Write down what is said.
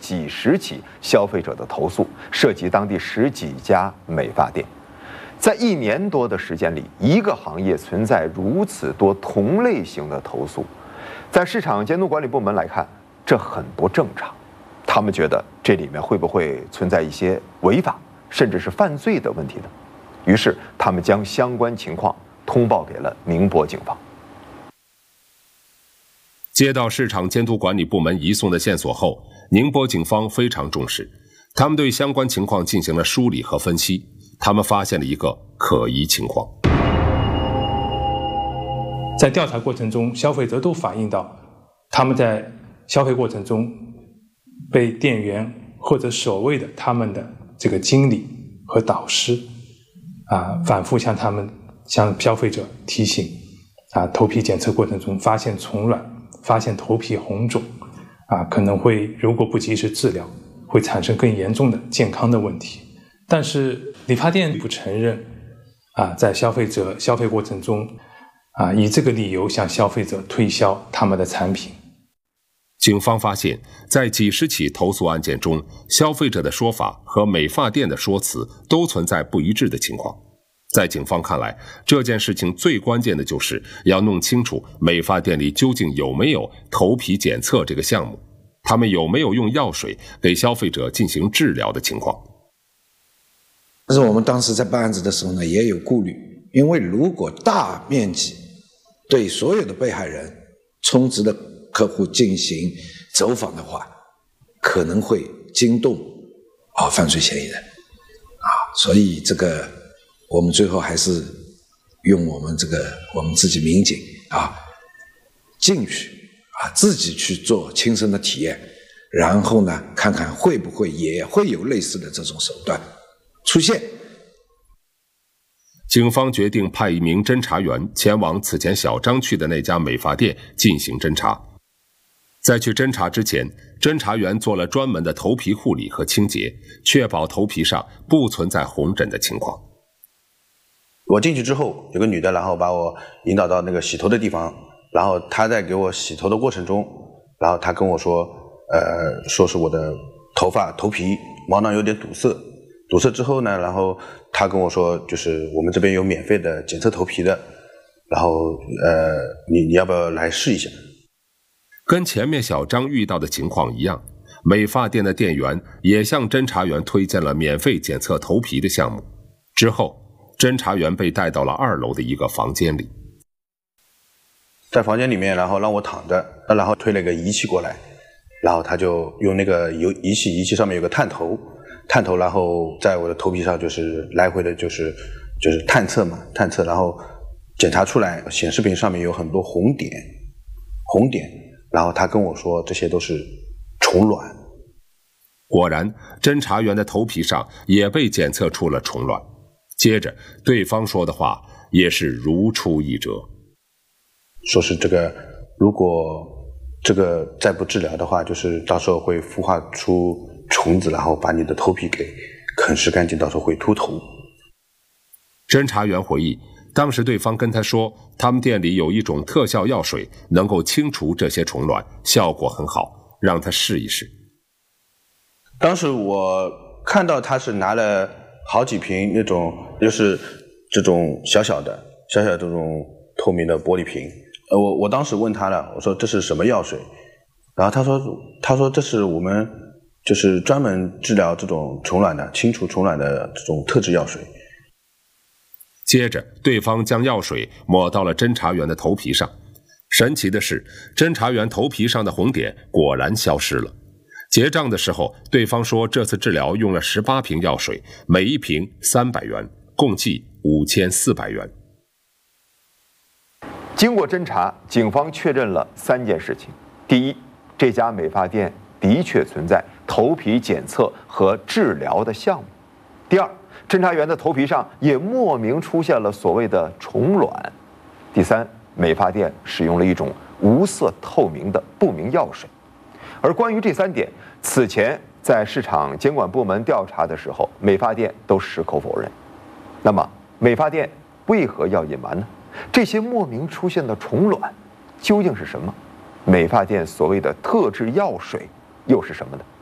几十起消费者的投诉，涉及当地10几家美发店。在1年多的时间里，一个行业存在如此多同类型的投诉，在市场监督管理部门来看，这很不正常。他们觉得这里面会不会存在一些违法甚至是犯罪的问题呢？于是他们将相关情况通报给了宁波警方。 接到市场监督管理部门移送的线索后，宁波警方非常重视，他们对相关情况进行了梳理和分析。他们发现了一个可疑情况。 在调查过程中，消费者都反映到，他们在消费过程中被店员或者所谓的他们的这个经理和导师反复向消费者提醒头皮检测过程中发现虫卵，发现头皮红肿可能会如果不及时治疗，会产生更严重的健康的问题。但是理发店不承认在消费者消费过程中以这个理由向消费者推销他们的产品。 警方发现，在几十起投诉案件中，消费者的说法和美发店的说辞都存在不一致的情况。在警方看来，这件事情最关键的就是要弄清楚美发店里究竟有没有头皮检测这个项目，他们有没有用药水给消费者进行治疗的情况。 但是我们当时在办案子的时候呢，也有顾虑，因为如果大面积对所有的被害人充值的客户进行走访的话，可能会惊动犯罪嫌疑人所以这个我们最后还是用我们自己民警进去自己去做亲身的体验，然后呢看看会不会也会有类似的这种手段出现。 警方决定派一名侦查员前往此前小张去的那家美发店进行侦查。在去侦查之前，侦查员做了专门的头皮护理和清洁，确保头皮上不存在红疹的情况。 我进去之后，有个女的，然后把我引导到那个洗头的地方，然后她在给我洗头的过程中，然后她跟我说，说是我的头皮毛囊有点堵塞之后呢，然后她跟我说，就是我们这边有免费的检测头皮的，然后你要不要来试一下？ 跟前面小张遇到的情况一样，美发店的店员也向侦查员推荐了免费检测头皮的项目。之后，侦查员被带到了2楼的一个房间里， 在房间里面，然后让我躺着，然后推了个仪器过来，然后他就用那个仪器上面有个探头，然后在我的头皮上就是来回的就是探测，然后检查出来显示屏上面有很多红点，然后他跟我说这些都是虫卵。 果然，侦查员的头皮上也被检测出了虫卵。接着，对方说的话也是如出一辙， 说是如果这个再不治疗的话，就是到时候会孵化出虫子，然后把你的头皮给啃食干净，到时候会秃头。 侦查员回忆，当时对方跟他说，他们店里有一种特效药水能够清除这些虫卵，效果很好，让他试一试。 当时我看到他是拿了好几瓶那种，就是这种小小的这种透明的玻璃瓶。我当时问他了，我说这是什么药水？然后他说这是我们就是专门治疗这种虫卵的，清除虫卵的这种特制药水。 接着，对方将药水抹到了侦查员的头皮上。神奇的是，侦查员头皮上的红点果然消失了。结账的时候，对方说这次治疗用了18瓶药水，每一瓶300元，共计5400元。 经过侦查，警方确认了3件事情：第一，这家美发店的确存在头皮检测和治疗的项目；第二，侦查员的头皮上也莫名出现了所谓的虫卵；第三，美发店使用了一种无色透明的不明药水。而关于这3点，此前在市场监管部门调查的时候，美发店都矢口否认。那么，美发店为何要隐瞒呢？这些莫名出现的虫卵究竟是什么？美发店所谓的特制药水又是什么呢？